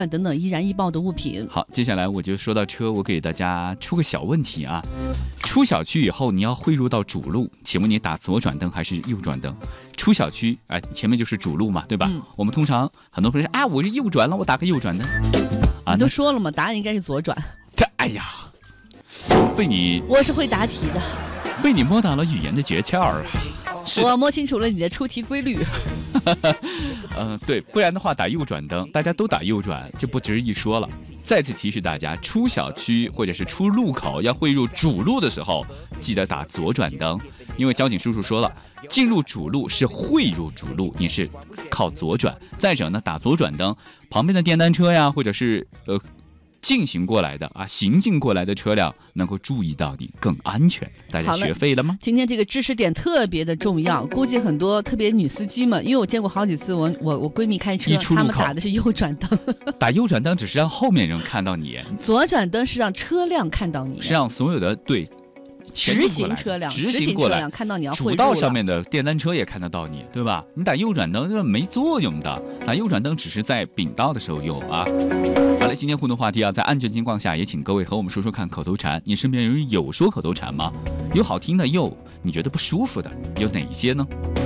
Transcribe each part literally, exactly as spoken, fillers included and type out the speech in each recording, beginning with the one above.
等等易燃易爆的物品。 好，接下来我就说到车，我给大家出个小问题啊。出小区以后，你要汇入到主路，请问你打左转灯还是右转灯？出小区，哎、呃，前面就是主路嘛，对吧？嗯、我们通常很多朋友说，啊，我是右转了，我打个右转灯。 啊，你都说了嘛，答案应该是左转。 这，哎呀，被你， 我是会答题的， 被你摸到了语言的诀窍啊。 我摸清楚了你的出题规律。 呃，对，不然的话打右转灯，大家都打右转就不值一说了。再次提示大家，出小区或者是出路口要汇入主路的时候，记得打左转灯，因为交警叔叔说了，进入主路是汇入主路，你是靠左转。再者呢，打左转灯，旁边的电单车呀，或者是呃。进行过来的啊，行进过来的车辆能够注意到你，更安全。大家学会了吗？ 今天这个知识点特别的重要，估计很多特别女司机们，因为我见过好几次我，我我闺蜜开车，他们打的是右转灯。 打右转灯只是让后面人看到你， 左转灯是让车辆看到你， 是让所有的对。 直行车辆， 直行过来， 看到你要主道上面的电单车也看得到你，对吧？你打右转灯是没作用的，打右转灯只是在并道的时候用啊。好了，今天互动话题啊，在安全情况下，也请各位和我们说说看口头禅。你身边人有说口头禅吗？有好听的，有你觉得不舒服的，有哪一些呢？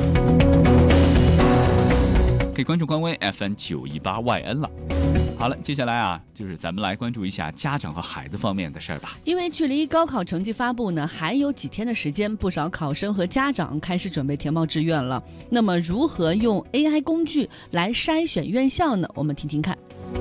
可以关注官微 F M 九一八 Y N 了。好了，接下来啊，就是咱们来关注一下家长和孩子方面的事儿吧。 因为距离高考成绩发布呢还有几天的时间，不少考生和家长开始准备填报志愿了。那么如何用 A I 工具来筛选院校呢？我们听听看。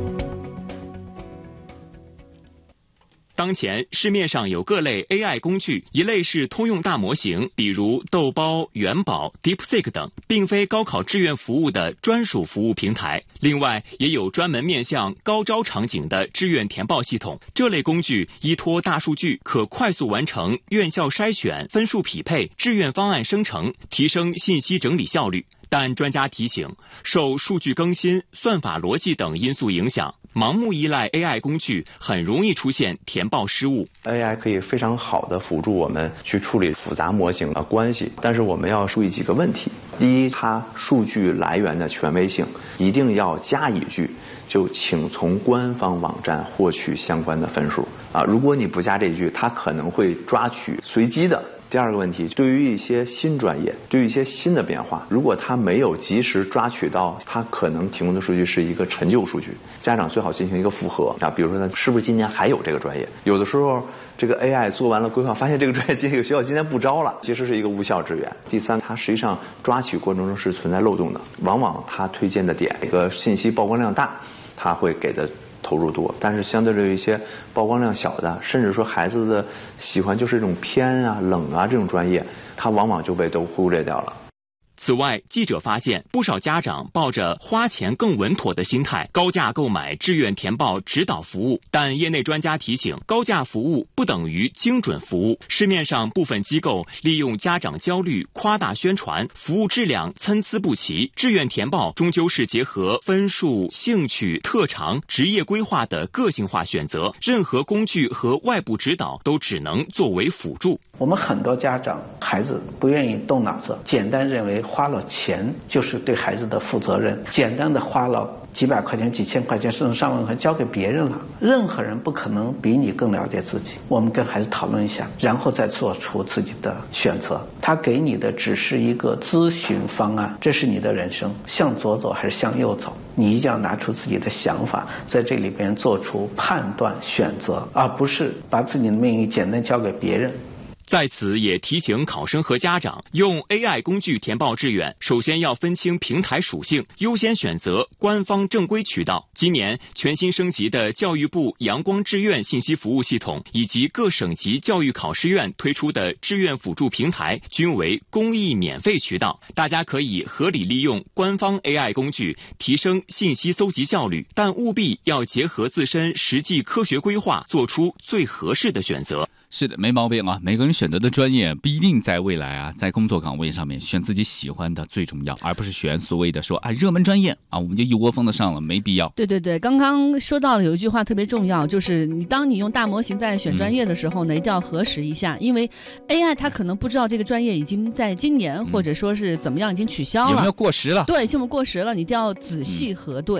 当前市面上有各类 A I 工具，一类是通用大模型，比如豆包、元宝、DeepSeek 等，并非高考志愿服务的专属服务平台。另外，也有专门面向高招场景的志愿填报系统。这类工具依托大数据，可快速完成院校筛选、分数匹配、志愿方案生成，提升信息整理效率。但专家提醒，受数据更新、算法逻辑等因素影响，盲目依赖 A I 工具很容易出现填报失误。 A I 可以非常好的辅助我们去处理复杂模型的关系，但是我们要注意几个问题。第一，它数据来源的权威性，一定要加一句，就请从官方网站获取相关的分数啊！如果你不加这一句，它可能会抓取随机的。第二个问题，对于一些新专业，对于一些新的变化，如果它没有及时抓取到，它可能提供的数据是一个陈旧数据，家长最好进行一个复核啊，比如说呢，是不是今年还有这个专业？有的时候这个 A I 做完了规划，发现这个专业这个学校今年不招了，其实是一个无效志愿。第三，它实际上抓取过程中是存在漏洞的，往往它推荐的点，这个信息曝光量大，它会给的投入多，但是相对的一些曝光量小的，甚至说孩子的喜欢就是这种偏啊、冷啊这种专业，它往往就被都忽略掉了。 此外，记者发现不少家长抱着花钱更稳妥的心态，高价购买志愿填报指导服务。但业内专家提醒，高价服务不等于精准服务。市面上部分机构利用家长焦虑夸大宣传，服务质量参差不齐。志愿填报终究是结合分数、兴趣、特长、职业规划的个性化选择，任何工具和外部指导都只能作为辅助。 我们很多家长孩子不愿意动脑子，简单认为花了钱就是对孩子的负责任，简单的花了几百块钱、几千块钱甚至上万块交给别人了。任何人不可能比你更了解自己。我们跟孩子讨论一下，然后再做出自己的选择。他给你的只是一个咨询方案，这是你的人生，向左走还是向右走，你一定要拿出自己的想法，在这里边做出判断选择，而不是把自己的命运简单交给别人。 在此也提醒考生和家长，用 A I 工具填报志愿，首先要分清平台属性，优先选择官方正规渠道。今年全新升级的教育部阳光志愿信息服务系统，以及各省级教育考试院推出的志愿辅助平台，均为公益免费渠道。大家可以合理利用官方 A I 工具，提升信息搜集效率，但务必要结合自身实际科学规划，做出最合适的选择。 是的，没毛病啊。每个人选择的专业不一定在未来啊，在工作岗位上面选自己喜欢的最重要，而不是选所谓的说啊热门专业啊，我们就一窝蜂的上了，没必要。 对对对，刚刚说到了有一句话特别重要，就是你当你用大模型在选专业的时候呢，嗯、一定要核实一下，因为 A I 它可能不知道这个专业已经在今年、嗯、或者说是怎么样已经取消了， 有没有过时了？ 对，就过时了，你一定要仔细核对。嗯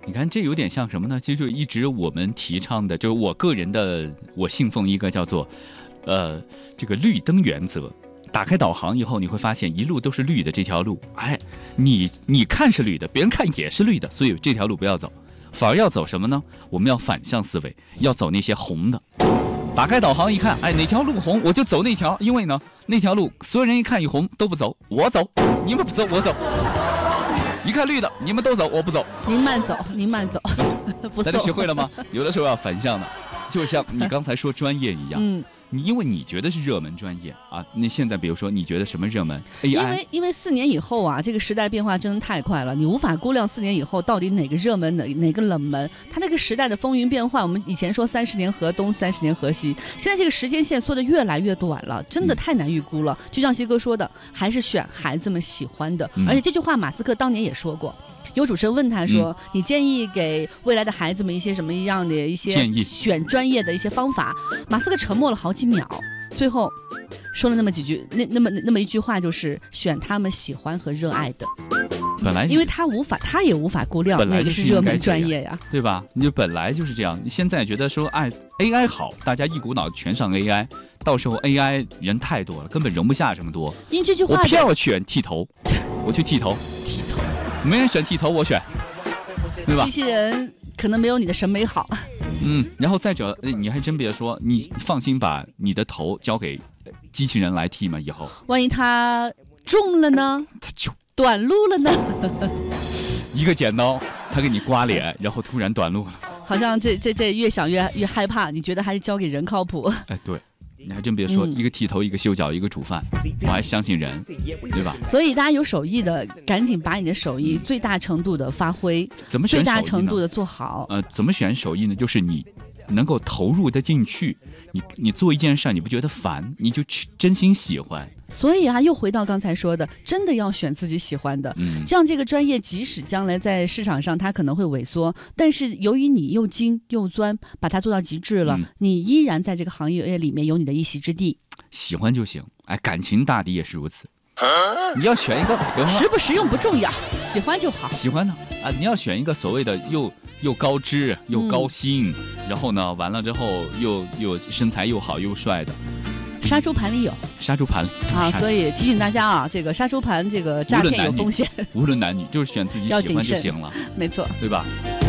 你看，这有点像什么呢？其实就一直我们提倡的，就是我个人的，我信奉一个叫做，呃，这个绿灯原则。打开导航以后，你会发现一路都是绿的这条路，哎，你你看是绿的，别人看也是绿的，所以这条路不要走，反而要走什么呢？我们要反向思维，要走那些红的。打开导航一看，哎，哪条路红我就走那条，因为呢，那条路所有人一看一红都不走，我走，你们不走我走。一看绿的，你们都走，我不走。 您慢走，您慢走，不大家学会了吗？有的时候要反向的，就像你刚才说专业一样。嗯。你因为你觉得是热门专业啊，那现在比如说你觉得什么热门 A I？ 因为因为四年以后啊，这个时代变化真的太快了，你无法估量四年以后到底哪个热门哪哪个冷门。它那个时代的风云变幻，我们以前说三十年河东，三十年河西，现在这个时间线缩得越来越短了，真的太难预估了。就像西哥说的，还是选孩子们喜欢的，嗯、而且这句话马斯克当年也说过。有主持人问他说、嗯：“你建议给未来的孩子们一些什么样的一些选专业的一些方法？”马斯克沉默了好几秒，最后说了那么几句，那那么那么一句话，就是选他们喜欢和热爱的。 本来因为他无法，他也无法估量那个是热门专业呀， 对吧？你就本来就是这样。你现在觉得说，哎 ，A I 好，大家一股脑全上 A I， 到时候 A I 人太多了，根本容不下这么多。 因为这句话， 我偏要选剃头，我去剃头。 剃头。 没人选剃头，我选，对吧？ 机器人可能没有你的审美好。 嗯，然后再者，你还真别说，你放心把你的头交给机器人来剃嘛，以后。 万一它重了呢？ 它就短路了呢？ 一个剪刀，它给你刮脸，然后突然短路了。 好像这这这越想越越害怕，你觉得还是交给人靠谱？ 哎，对。你还真别说、嗯，一个剃头，一个修脚，一个煮饭，我还相信人，对吧？ 所以大家有手艺的，赶紧把你的手艺最大程度的发挥， 怎么选手艺呢？ 最大程度的做好。 呃，怎么选手艺呢？就是你能够投入得进去，你你做一件事，你不觉得烦，你就真心喜欢。 所以啊，又回到刚才说的，真的要选自己喜欢的。嗯，这样这个专业即使将来在市场上它可能会萎缩，但是由于你又精又钻，把它做到极致了、嗯，你依然在这个行业里面有你的一席之地。 喜欢就行，哎，感情大抵也是如此。你要选一个实不实用不重要，喜欢就好。 喜欢呢啊，你要选一个所谓的又又高知又高薪、嗯，然后呢完了之后又又身材又好又帅的。 杀猪盘里有杀猪盘啊，所以提醒大家啊，这个杀猪盘这个诈骗有风险， 无论男女，就是选自己喜欢就行了， 没错， 对吧？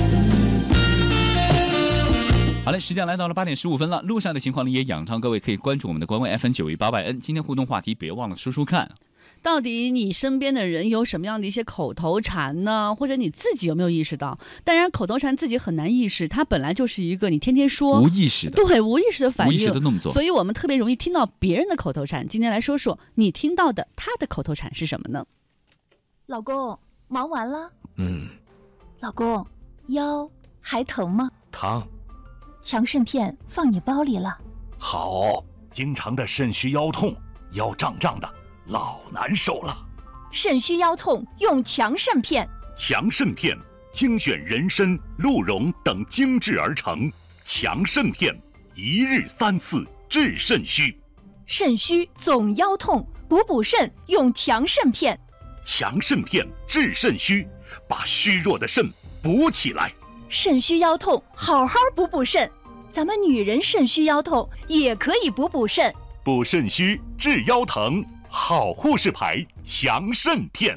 好嘞，时间来到了八点十五分了，路上的情况呢也仰仗各位可以关注我们的官微 F M 九一八百 N。今天互动话题别忘了说说看。 到底你身边的人有什么样的一些口头禅呢？或者你自己有没有意识到？当然，口头禅自己很难意识，它本来就是一个你天天说无意识的， 对无意识的反应， 无意识的动作， 所以我们特别容易听到别人的口头禅。今天来说说你听到的他的口头禅是什么呢？ 老公，忙完了？ 嗯。 老公，腰还疼吗？ 疼。 强肾片放你包里了。 好，经常的肾虚腰痛，腰胀胀的。老难受了， 肾虚腰痛用强肾片。 强肾片精选人参、鹿茸等精制而成，强肾片一日三次治肾虚。 肾虚总腰痛，补补肾用强肾片。 强肾片治肾虚，把虚弱的肾补起来。 肾虚腰痛，好好补补肾。咱们女人肾虚腰痛也可以补补肾， 补肾虚治腰疼。好护士牌强肾片。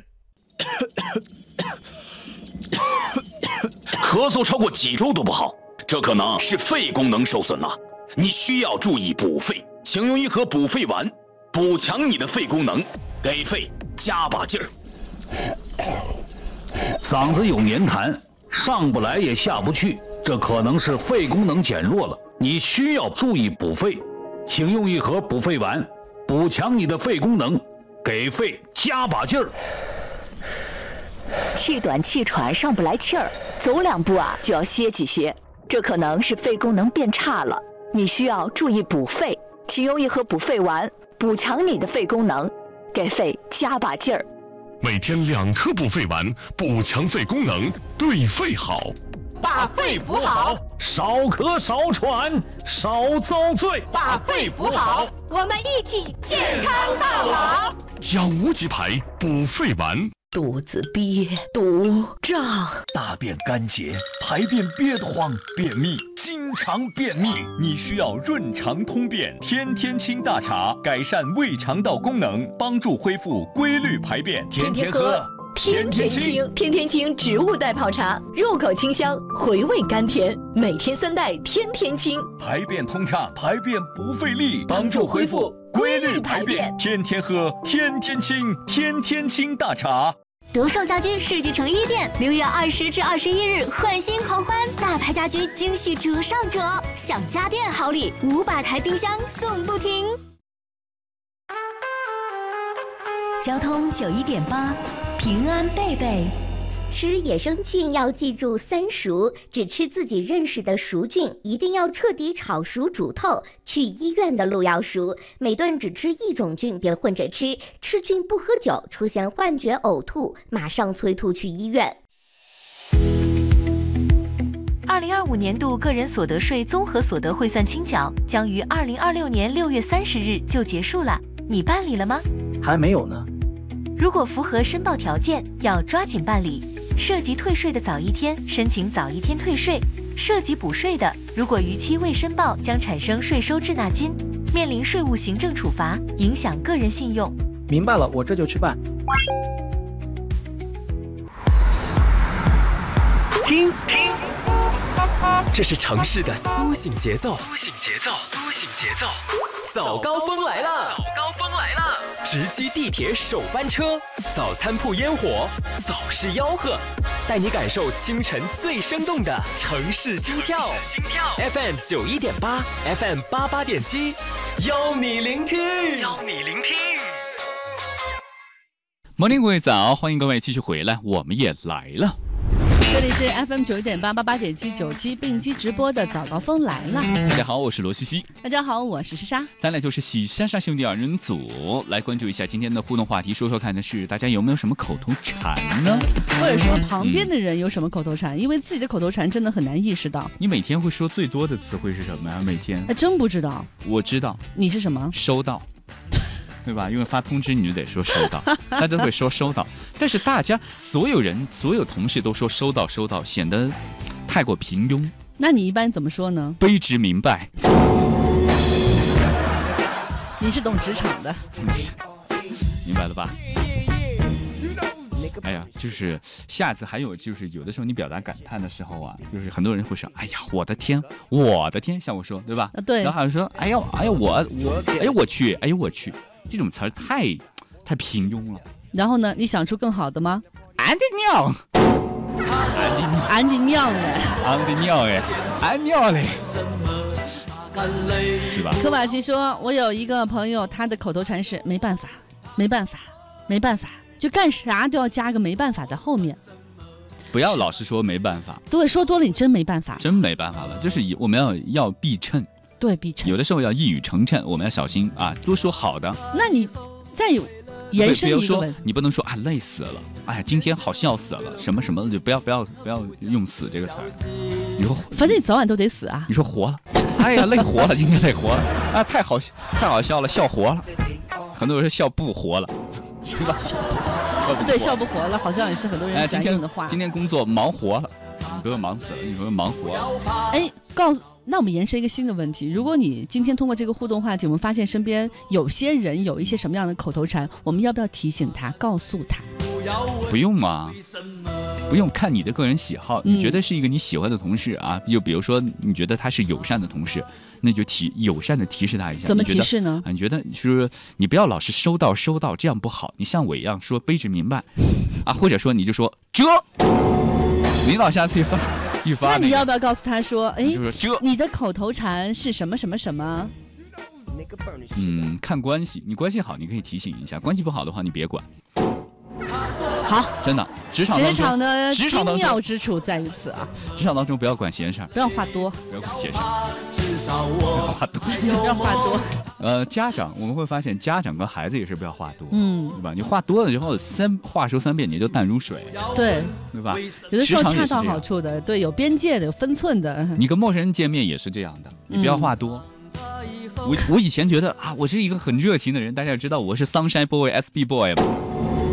咳嗽超过几周都不好，这可能是肺功能受损了，你需要注意补肺，请用一盒补肺丸，补强你的肺功能，给肺加把劲儿。 嗓子有黏痰，上不来也下不去，这可能是肺功能减弱了，你需要注意补肺，请用一盒补肺丸。补强你的肺功能，给肺加把劲儿。 气短气喘上不来气儿，走两步啊就要歇几歇，这可能是肺功能变差了，你需要注意补肺，请用一盒补肺丸，补强你的肺功能，给肺加把劲儿。 每天两颗补肺丸，补强肺功能，对肺好。 把肺补好， 少咳少喘少遭罪。 把肺补好，我们一起健康到老。 养无极牌补肺丸。 肚子憋，肚胀， 大便干结，排便憋得慌，便秘，经常便秘。 你需要润肠通便天天清大茶，改善胃肠道功能，帮助恢复规律排便。 天天喝天天清，天天清植物代泡茶，入口清香，回味甘甜，每天三袋，天天清， 排便通畅，排便不费力，帮助恢复规律排便。天天喝天天清，天天清大茶。 德胜家居世纪城一店六月二十至二十一日换新狂欢，大牌家居惊喜折上折，享家电好礼，五百台冰箱送不停。 交通九一点八，平安贝贝。 吃野生菌要记住三熟，只吃自己认识的熟菌，一定要彻底炒熟煮透。去医院的路要熟，每顿只吃一种菌，别混着吃。吃菌不喝酒，出现幻觉、呕吐，马上催吐去医院。 二零二五年度个人所得税综合所得汇算清缴将于二零二六年六月三十日就结束了，你办理了吗？ 还没有呢。 如果符合申报条件，要抓紧办理。涉及退税的早一天申请早一天退税，涉及补税的，如果逾期未申报，将产生税收滞纳金，面临税务行政处罚，影响个人信用。 明白了，我这就去办。 听听，这是城市的苏醒节奏，苏醒节奏，苏醒节奏。早高峰来了，早高峰来了！直击地铁首班车，早餐铺烟火，早市吆喝，带你感受清晨最生动的城市心跳。心跳 F M 九一点八 ，F M 八八点七，邀你聆听，邀你聆听。 摩宁各位早，欢迎各位继续回来，我们也来了。 这里是 F M 九一点八八八点七九七并机直播的早高峰来了。 大家好，我是罗西西。 大家好，我是莎莎。 咱俩就是喜莎莎兄弟二人组，来关注一下今天的互动话题，说说看的是大家有没有什么口头禅呢？ 或者说旁边的人有什么口头禅？嗯、因为自己的口头禅真的很难意识到。 你每天会说最多的词汇是什么呀？每天？ 还真不知道。 我知道。 你是什么？ 收到。对吧？因为发通知你就得说收到，大家都会说收到，但是大家所有人所有同事都说收到收到，显得太过平庸。 那你一般怎么说呢？ 卑职明白。 你是懂职场的， 明白了吧？哎呀，就是下次还有就是有的时候你表达感叹的时候啊，就是很多人会说，哎呀，我的天，我的天，像我说，对吧？ 啊，对。 然后还有说，哎呀，哎呀，我我，哎呀，我去，哎呀，我去。这种词儿太太平庸了。 然后呢，你想出更好的吗？ 俺的尿， 俺的尿嘞， 俺的尿哎，俺尿嘞，是吧？ 科瓦基说，我有一个朋友，他的口头禅是没办法，没办法，没办法，就干啥都要加个没办法在后面。 不要老是说没办法， 对，说多了你真没办法， 真没办法了。就是我们要要避称。 对，必称有的时候要一语成谶，我们要小心啊，多说好的。 那你再有延伸一个问题， 你不能说啊累死了，哎呀今天好笑死了，什么什么就不要不要不要用死这个词儿。你说反正你早晚都得死啊。 你说活了，哎呀累活了，今天累活了啊，太好太好笑了，笑活了。很多人说笑不活了，是吧？ 对，笑不活了，好像也是很多人喜欢用的话。 哎、今, 天今天工作忙活了，你不用忙死了，你说忙活了。 哎，告诉。那我们延伸一个新的问题，如果你今天通过这个互动话题，我们发现身边有些人有一些什么样的口头禅，我们要不要提醒他，告诉他？ 不用嘛，不用，看你的个人喜好。你觉得是一个你喜欢的同事啊，就比如说你觉得他是友善的同事，那就提友善的提示他一下。 怎么提示呢？ 你觉得是你不要老是收到收到，这样不好。你像我一样说卑职明白啊，或者说你就说这，领导下次一发。那, 那你要不要告诉他说，哎， 说你的口头禅是什么什么什么？ 嗯，看关系，你关系好，你可以提醒一下；关系不好的话，你别管。 好， 真的，职场职场的精妙之处在于此啊！ 职场当中不要管闲事儿， 不要话多， 不要管闲事儿，不要话多， 不要话多。 呃，家长我们会发现，家长跟孩子也是不要话多， 嗯， 对吧？你话多了之后，三话说三遍，你就淡如水， 对， 对吧？ 有的时候恰到好处的，对，有边界的，有分寸的。 你跟陌生人见面也是这样的，你不要话多。嗯、我我以前觉得啊，我是一个很热情的人，大家知道我是 Sunshine Boy、S B Boy 吧？ 对对对，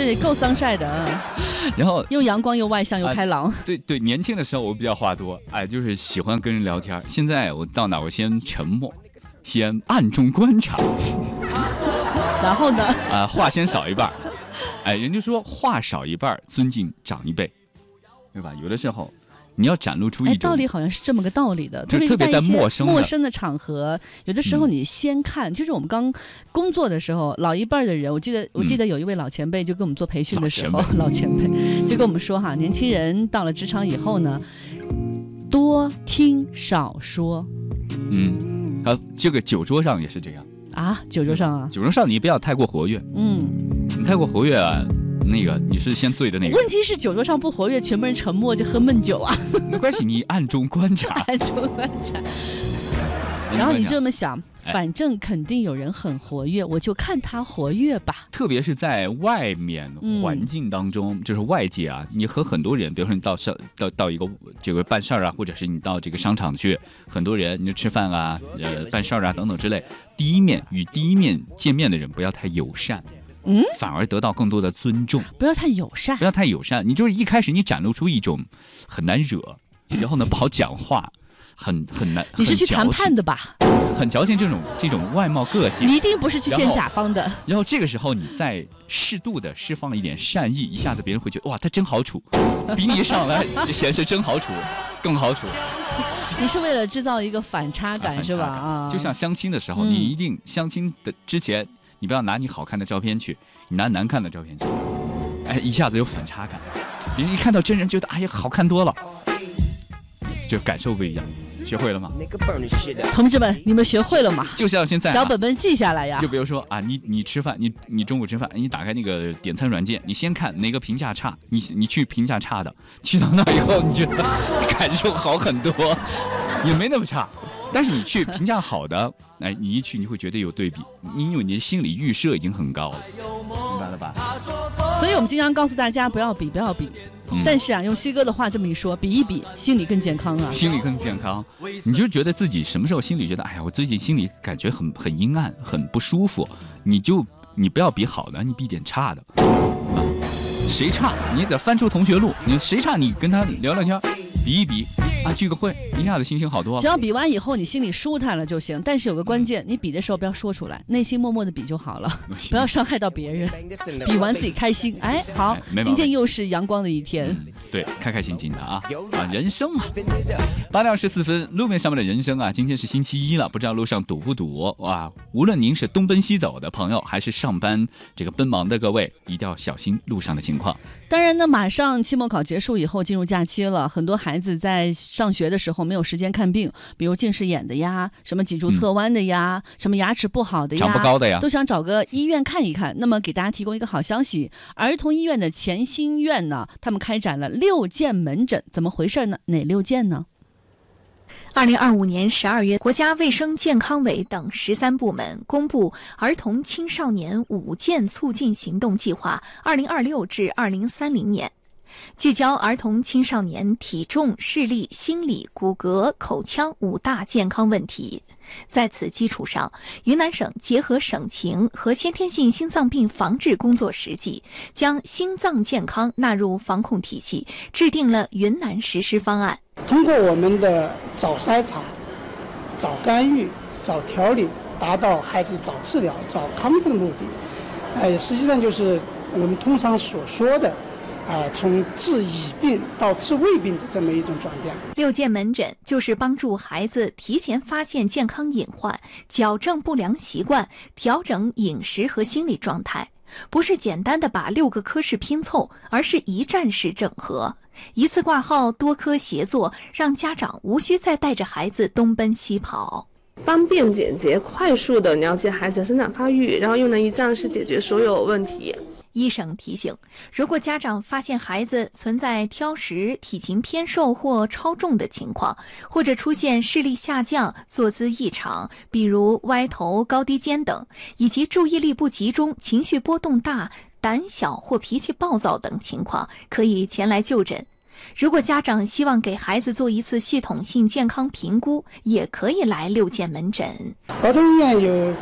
得够桑晒的。 然后又阳光又外向又开朗。 啊、对对，年轻的时候我比较话多，哎，就是喜欢跟人聊天。现在我到哪我先沉默，先暗中观察。 然后呢？ 啊，话先少一半。哎，人家说话少一半，尊敬长一辈，对吧？有的时候你要展露出一种、 哎、道理，好像是这么个道理的。 就特别在陌生陌生的场合，有的时候你先看，嗯、就是我们刚工作的时候，老一辈的人，我记得我记得有一位老前辈就跟我们做培训的时候，嗯、老前辈就跟我们说哈，年轻人到了职场以后呢，多听少说。 嗯，啊，这个酒桌上也是这样啊，酒桌上啊， 酒桌上你不要太过活跃， 嗯， 你太过活跃啊。那个你是先醉的那个， 问题是酒桌上不活跃，全部人沉默就喝闷酒啊。 没关系，你暗中观察， 暗中观察。然后你这么想，反正肯定有人很活跃，我就看他活跃吧。 特别是在外面环境当中，嗯、就是外界啊，你和很多人，比如说你到上到到一个这个办事儿啊，或者是你到这个商场去，很多人你就吃饭啊、呃办事儿啊等等之类，第一面与第一面见面的人不要太友善。 嗯， 反而得到更多的尊重。 不要太友善， 不要太友善。你就是一开始你展露出一种很难惹，然后呢不好讲话，很很难。 你是去谈判的吧？ 很矫情这种这种外貌个性。 你一定不是去见甲方的。 然后, 然后这个时候你再适度的释放一点善意，一下子别人会觉得哇他真好处，比你一上来就显示真好处，更好处。 你是为了制造一个反差感、啊、是吧？啊， 就像相亲的时候，嗯、你一定相亲的之前。你不要拿你好看的照片去，你拿难看的照片去，哎，一下子有反差感。别人一看到真人，觉得哎呀好看多了，就感受不一样。学会了吗？ 同志们，你们学会了吗？ 就像现在、啊、 小本本记下来呀。 就比如说啊，你你吃饭，你你中午吃饭，你打开那个点餐软件，你先看哪个评价差，你你去评价差的，去到那以后，你觉得感受好很多，也没那么差。但是你去评价好的，哎，你一去你会觉得有对比，因为你的心理预设已经很高了，明白了吧？ 所以我们经常告诉大家不要比，不要比。嗯、但是啊，用西哥的话这么一说，比一比，心理更健康啊。 心理更健康，你就觉得自己什么时候心里觉得，哎呀，我最近心里感觉很很阴暗，很不舒服，你就你不要比好的，你比点差的。啊、谁差，你得翻出同学录，你谁差，你跟他聊聊天。比一比啊，聚个会，一下子心情好多了。 只要比完以后你心里舒坦了就行，但是有个关键，你比的时候不要说出来，内心默默的比就好了，不要伤害到别人。比完自己开心，哎，好，哎、今天又是阳光的一天、嗯， 对，开开心心的啊啊，人生嘛。八点二十四分，路面上面的人生啊，今天是星期一了，不知道路上堵不堵哇？无论您是东奔西走的朋友，还是上班这个奔忙的各位，一定要小心路上的情况。 当然呢，马上期末考结束以后进入假期了，很多孩子在上学的时候没有时间看病，比如近视眼的呀，什么脊柱侧弯的呀、嗯、什么牙齿不好的呀， 长不高的呀， 都想找个医院看一看。那么给大家提供一个好消息，儿童医院的前心院呢，他们开展了六件门诊，怎么回事呢？哪六件呢？ 二零二五年十二月，国家卫生健康委等十三部门公布儿童青少年五健促进行动计划二零二六至二零三零年，聚焦儿童青少年体重、视力、心理、骨骼、口腔五大健康问题。在此基础上，云南省结合省情和先天性心脏病防治工作实际，将心脏健康纳入防控体系，制定了云南实施方案。 通过我们的早筛查、早干预、早调理，达到孩子早治疗、早康复的目的。呃，实际上就是我们通常所说的啊、呃，从治已病到治未病的这么一种转变。 六健门诊就是帮助孩子提前发现健康隐患，矫正不良习惯，调整饮食和心理状态。不是简单的把六个科室拼凑，而是一站式整合，一次挂号，多科协作，让家长无需再带着孩子东奔西跑。 方便简洁快速地了解孩子生长发育，然后又能一站式解决所有问题。 医生提醒，如果家长发现孩子存在挑食、体型偏瘦或超重的情况，或者出现视力下降、坐姿异常，比如歪头、高低肩等，以及注意力不集中、情绪波动大、胆小或脾气暴躁等情况，可以前来就诊。如果家长希望给孩子做一次系统性健康评估，也可以来六健门诊。 儿童医院有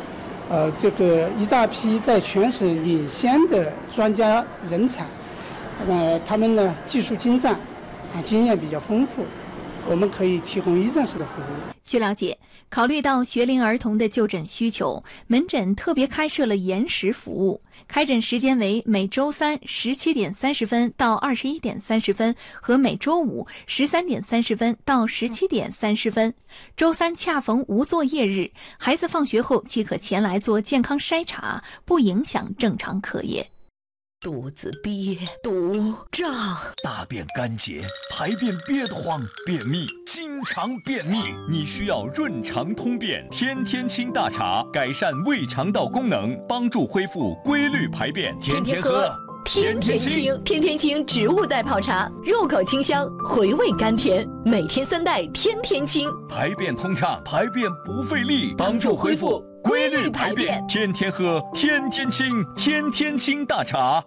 呃，这个一大批在全省领先的专家人才，呃，他们呢技术精湛，啊，经验比较丰富，我们可以提供一站式的服务。 据了解，考虑到学龄儿童的就诊需求，门诊特别开设了延时服务，开诊时间为每周三十七点三十分到二十一点三十分和每周五十三点三十分到十七点三十分。周三恰逢无作业日，孩子放学后即可前来做健康筛查，不影响正常课业。 肚子憋，肚胀， 大便干结，排便憋得慌，便秘，经常便秘，你需要润肠通便天天清大茶，改善胃肠道功能，帮助恢复规律排便。天天喝， 天天清，天天清植物代泡茶，入口清香，回味甘甜，每天三袋，天天清， 排便通畅，排便不费力，帮助恢复规律排便。天天喝，天天清，天天清大茶。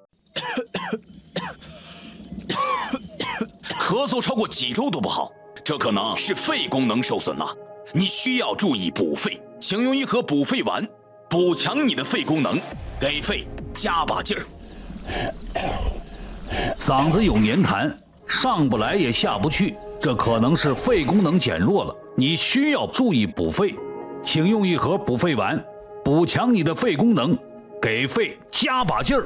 咳嗽超过几周都不好，这可能是肺功能受损了。你需要注意补肺，请用一盒补肺丸，补强你的肺功能，给肺加把劲儿。 嗓子有黏痰，上不来也下不去，这可能是肺功能减弱了。你需要注意补肺，请用一盒补肺丸，补强你的肺功能，给肺加把劲儿。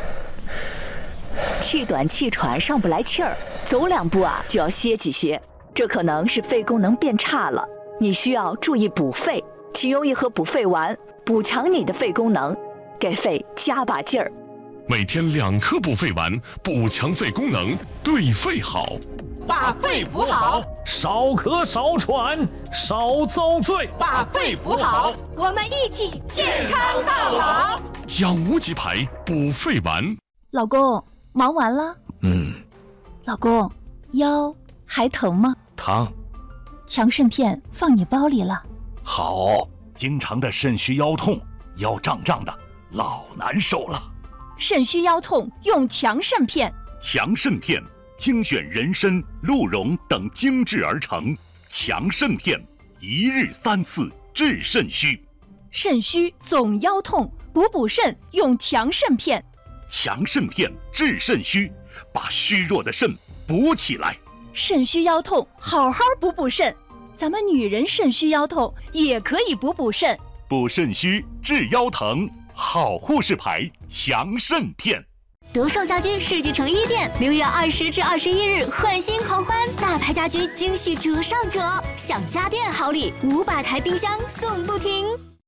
气短气喘上不来气儿，走两步啊就要歇几歇，这可能是肺功能变差了。你需要注意补肺，请用一盒补肺丸，补强你的肺功能，给肺加把劲儿。 每天两颗补肺丸，补强肺功能，对肺好。 把肺补好， 少咳少喘少遭罪。 把肺补好， 我们一起健康到老。 养无极牌补肺丸。 老公，忙完了？ 嗯。 老公，腰还疼吗？ 疼。 强肾片放你包里了。 好，经常的肾虚腰痛，腰胀胀的，老难受了。 肾虚腰痛用强肾片。 强肾片精选人参、鹿茸等精制而成，强肾片一日三次治肾虚。 肾虚总腰痛，补补肾用强肾片。 强肾片治肾虚，把虚弱的肾补起来。 肾虚腰痛，好好补补肾。咱们女人肾虚腰痛也可以补补肾。 补肾虚治腰疼，好护士牌强肾片。 德胜家居世纪城一店六月二十至二十一日换新狂欢，大牌家居惊喜折上折，享家电好礼，五百台冰箱送不停。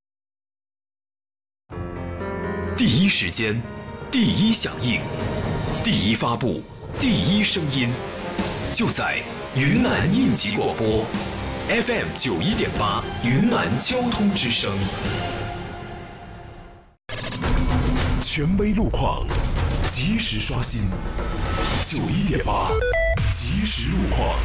第一时间，第一响应，第一发布，第一声音，就在云南应急广播 F M 九一点八，云南交通之声。 权威路况，及时刷新。九一点八，及时路况。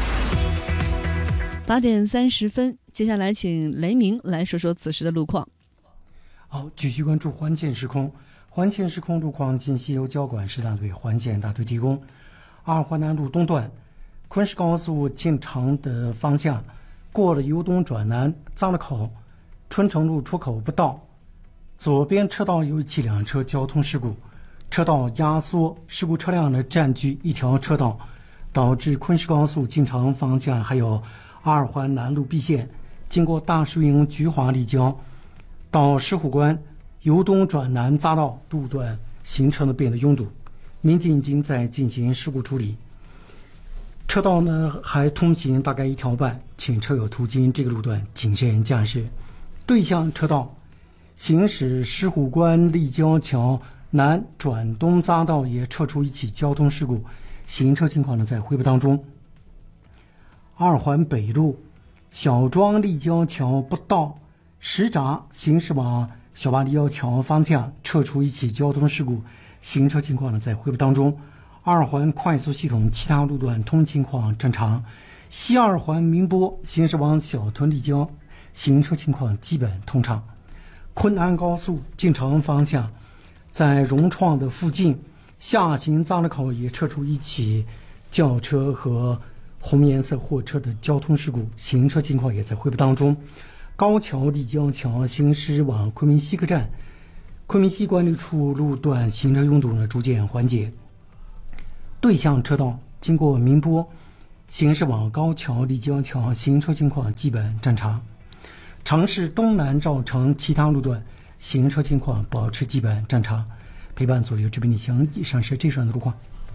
八点三十分，接下来请雷鸣来说说此时的路况。 好，继续关注环线时空。环线时空路况信息由交管师大队环线大队提供。二环南路东段，昆石高速进长的方向，过了由东转南匝了口，春城路出口不到，左边车道有一起两车交通事故，车道压缩，事故车辆呢占据一条车道，导致昆石高速进长方向还有二环南路毕线，经过大树营菊华立交到石虎关由东转南匝道路段行车呢变得拥堵，民警已经在进行事故处理。车道呢还通行大概一条半，请车友途经这个路段谨慎驾驶。对向车道行驶石虎关立交桥南转东匝道也测出一起交通事故，行车情况呢在汇报当中。二环北路小庄立交桥不到石闸行驶往小坝立交桥方向测出一起交通事故，行车情况呢在汇报当中。二环快速系统其他路段通情况正常。西二环明波行驶往小屯立交，行车情况基本通畅。昆安高速进长方向，在融创的附近下行匝了口也测出一起轿车和红颜色货车的交通事故，行车情况也在汇报当中。 高桥立江桥行驶往昆明西客站，昆明西管理处路段行车拥堵呢逐渐缓解。对向车道经过民波行驶往高桥立江桥行车情况基本正常。城市东南绕城其他路段行车情况保持基本正常。陪伴左右这边的详以上是这段的路况。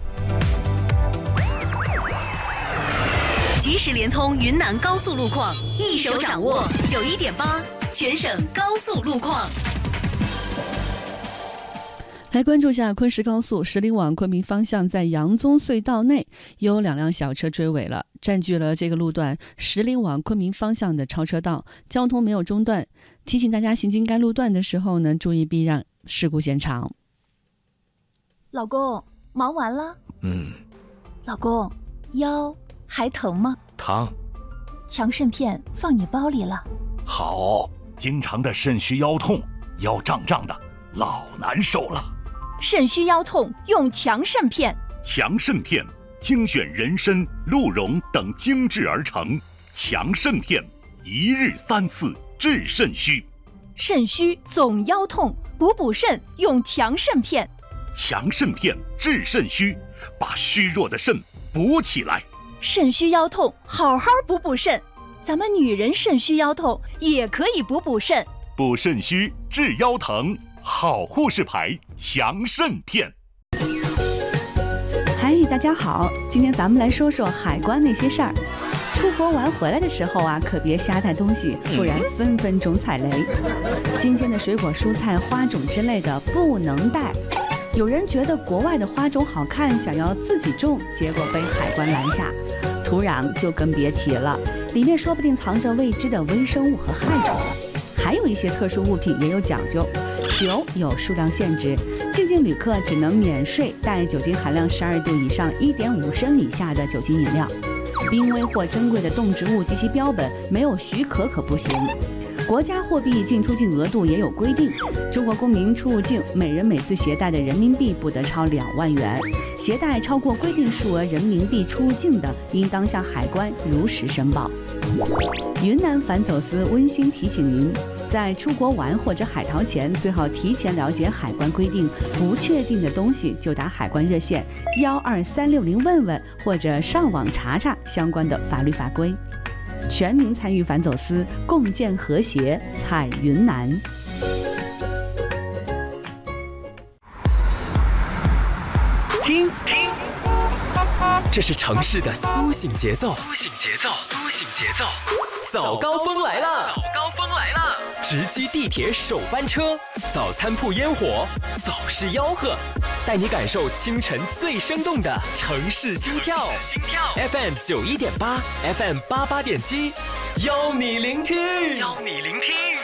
即时联通云南高速路况，一手掌握九一点八全省高速路况。 来关注一下昆石高速石林往昆明方向，在杨宗隧道内有两辆小车追尾了，占据了这个路段石林往昆明方向的超车道，交通没有中断。提醒大家行经该路段的时候呢，注意避让事故现场。 老公，忙完了？ 嗯。 老公，腰还疼吗？ 疼。 强肾片放你包里了。 好。 经常的肾虚腰痛，腰胀胀的，老难受了。 肾虚腰痛用强肾片。 强肾片精选人参、鹿茸等精制而成，强肾片一日三次治肾虚。 肾虚总腰痛，补补肾用强肾片。 强肾片治肾虚，把虚弱的肾补起来。 肾虚腰痛，好好补补肾。咱们女人肾虚腰痛也可以补补肾。 补肾虚治腰疼，好护士牌强肾片。 嗨，大家好，今天咱们来说说海关那些事儿。出国玩回来的时候啊，可别瞎带东西，不然分分钟踩雷。新鲜的水果、蔬菜、花种之类的不能带。有人觉得国外的花种好看，想要自己种，结果被海关拦下。土壤就更别提了，里面说不定藏着未知的微生物和害虫。还有一些特殊物品也有讲究，酒有数量限制，进境旅客只能免税带酒精含量十二度以上、一点五升以下的酒精饮料。濒危或珍贵的动植物及其标本没有许可可不行。国家货币进出境额度也有规定，中国公民出入境每人每次携带的人民币不得超两万元，携带超过规定数额人民币出入境的，应当向海关如实申报。云南反走私温馨提醒您，在出国玩或者海淘前，最好提前了解海关规定，不确定的东西就打海关热线幺二三六零问问，或者上网查查相关的法律法规。全民参与反走私，共建和谐，彩云南。 听，听，这是城市的苏醒节奏。苏醒节奏，苏醒节奏。早高峰来了，早高峰来了！直击地铁首班车，早餐铺烟火，早市吆喝，带你感受清晨最生动的城市心跳。心跳 F M 九一点八 ，F M 八八点七，邀你聆听，邀你聆听。